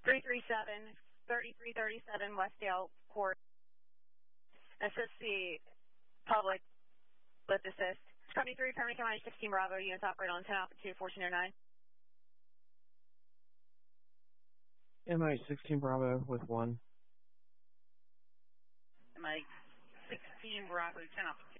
337, 3337 Westdale Court. Assist the public with assist. 23, Permian County 16 Bravo, units operate on 10 altitude 1409. MI 16 Bravo with 1. MI 16 Bravo, 10 altitude.